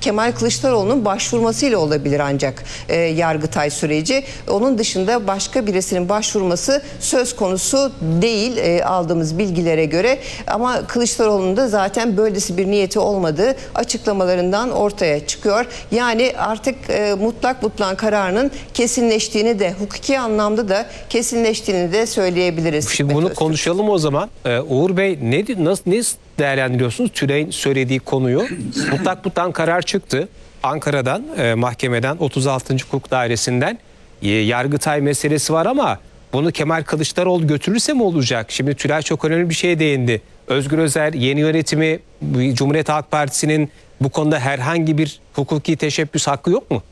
Kemal Kılıçdaroğlu'nun başvurmasıyla olabilir ancak Yargıtay süreci. Onun dışında başka birisinin başvurması söz konusu değil aldığımız bilgilere göre. Ama Kılıçdaroğlu'nun da zaten böylesi bir niyeti olmadığı açıklamalarından ortaya çıkıyor. Yani artık mutlak kararının kesinleştiğini de, hukuki anlamda da kesinleştiğini de söyleyebiliriz. Şimdi bunu konuşalım o zaman. Uğur Bey, ne değerlendiriyorsunuz Tülay'ın söylediği konuyu? Mutlak karar çıktı. Ankara'dan, mahkemeden, 36. Hukuk Dairesi'nden Yargıtay meselesi var ama bunu Kemal Kılıçdaroğlu götürürse mi olacak? Şimdi Tülay çok önemli bir şeye değindi. Özgür Özel, yeni yönetimi, Cumhuriyet Halk Partisi'nin bu konuda herhangi bir hukuki teşebbüs hakkı yok mu?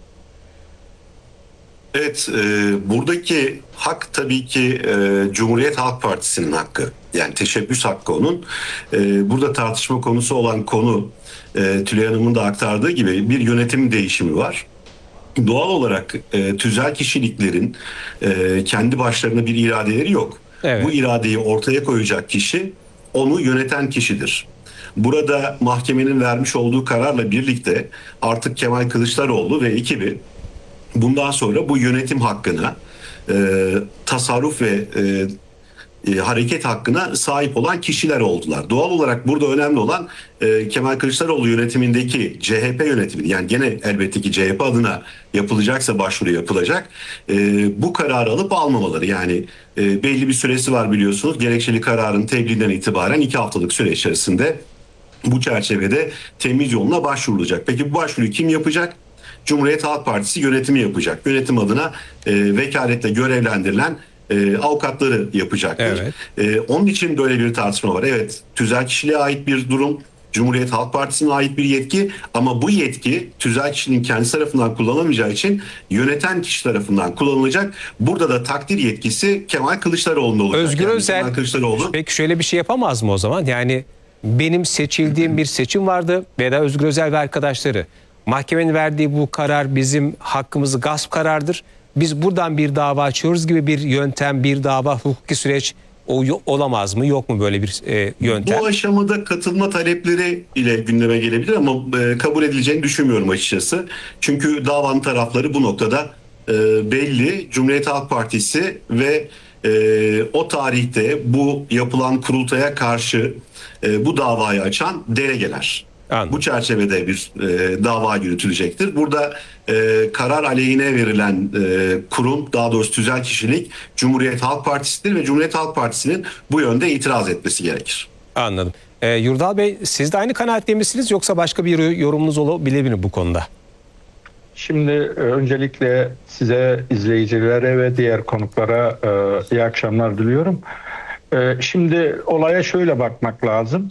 Evet, buradaki hak tabii ki Cumhuriyet Halk Partisi'nin hakkı. Yani teşebbüs hakkı onun. Burada tartışma konusu olan konu Tülay Hanım'ın da aktardığı gibi bir yönetim değişimi var. Doğal olarak tüzel kişiliklerin kendi başlarına bir iradeleri yok. Evet. Bu iradeyi ortaya koyacak kişi onu yöneten kişidir. Burada mahkemenin vermiş olduğu kararla birlikte artık Kemal Kılıçdaroğlu ve ekibi bundan sonra bu yönetim hakkına, tasarruf ve hareket hakkına sahip olan kişiler oldular. Doğal olarak burada önemli olan Kemal Kılıçdaroğlu yönetimindeki CHP yönetimi, yani gene elbette ki CHP adına yapılacaksa başvuru yapılacak. Bu kararı alıp almamaları, yani belli bir süresi var biliyorsunuz. Gerekçeli kararın tebliğinden itibaren 2 haftalık süre içerisinde bu çerçevede temiz yoluna başvurulacak. Peki bu başvuruyu kim yapacak? Cumhuriyet Halk Partisi yönetimi yapacak. Yönetim adına vekaletle görevlendirilen avukatları yapacaktır. Evet. Onun için böyle bir tartışma var. Evet, tüzel kişiliğe ait bir durum, Cumhuriyet Halk Partisi'ne ait bir yetki, ama bu yetki tüzel kişiliğin kendisi tarafından kullanılamayacağı için yöneten kişi tarafından kullanılacak. Burada da takdir yetkisi Kemal Kılıçdaroğlu'nda olacak. Özgür Özel Kemal Kılıçdaroğlu, peki şöyle bir şey yapamaz mı o zaman? Yani benim seçildiğim bir seçim vardı veya da Özgür Özel ve arkadaşları, mahkemenin verdiği bu karar bizim hakkımızı gasp karardır. Biz buradan bir dava açıyoruz gibi bir yöntem, bir dava, hukuki süreç olamaz mı? Yok mu böyle bir yöntem? bu aşamada katılma talepleri ile gündeme gelebilir ama kabul edileceğini düşünmüyorum açıkçası. Çünkü davanın tarafları bu noktada belli. Cumhuriyet Halk Partisi ve o tarihte bu yapılan kurultaya karşı bu davayı açan delegeler. Anladım. Bu çerçevede bir dava yürütülecektir. Burada karar aleyhine verilen kurum, daha doğrusu tüzel kişilik Cumhuriyet Halk Partisi'dir ve Cumhuriyet Halk Partisi'nin bu yönde itiraz etmesi gerekir. Anladım. Yurdal Bey, siz de aynı kanaatte misiniz yoksa başka bir yorumunuz olabilir mi bu konuda? Şimdi öncelikle size, izleyicilere ve diğer konuklara iyi akşamlar diliyorum. Şimdi olaya şöyle bakmak lazım.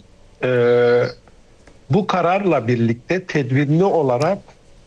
Bu kararla birlikte tedbirli olarak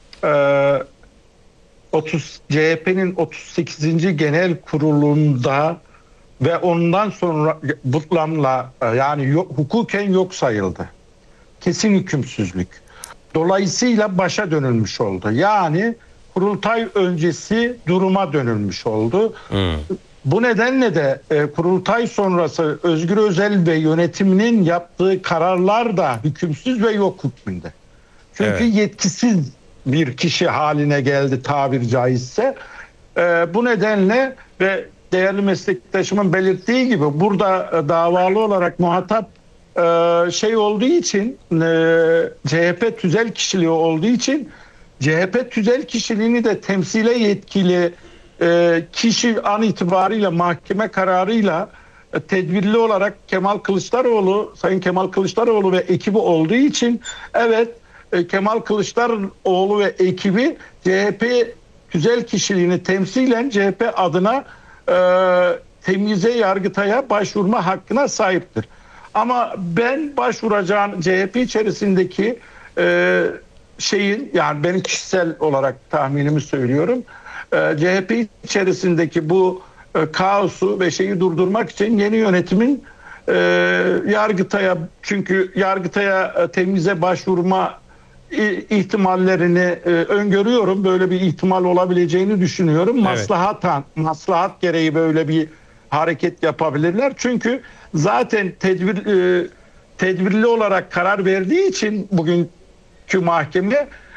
CHP'nin 38. Genel Kurulu'nda ve ondan sonra butlanla yani hukuken yok sayıldı. Kesin hükümsüzlük. Dolayısıyla başa dönülmüş oldu. Yani kurultay öncesi duruma dönülmüş oldu. Bu nedenle de kurultay sonrası Özgür Özel ve yönetiminin yaptığı kararlar da hükümsüz ve yok hükmünde. Çünkü yetkisiz bir kişi haline geldi tabir caizse. Bu nedenle ve değerli meslektaşımın belirttiği gibi burada davalı olarak muhatap olduğu için CHP tüzel kişiliği olduğu için CHP tüzel kişiliğini de temsile yetkili kişi an itibariyle mahkeme kararıyla tedbirli olarak Sayın Kemal Kılıçdaroğlu ve ekibi olduğu için evet, Kemal Kılıçdaroğlu ve ekibi CHP tüzel kişiliğini temsilen CHP adına temize, Yargıtay'a başvurma hakkına sahiptir. Ama ben başvuracağım CHP içerisindeki yani benim kişisel olarak tahminimi söylüyorum. CHP içerisindeki bu kaosu ve şeyi durdurmak için yeni yönetimin Yargıtay'a, çünkü Yargıtay'a temize başvurma ihtimallerini öngörüyorum. Böyle bir ihtimal olabileceğini düşünüyorum. Evet. Maslahat gereği böyle bir hareket yapabilirler. Çünkü zaten tedbirli olarak karar verdiği için bugünkü mahkeme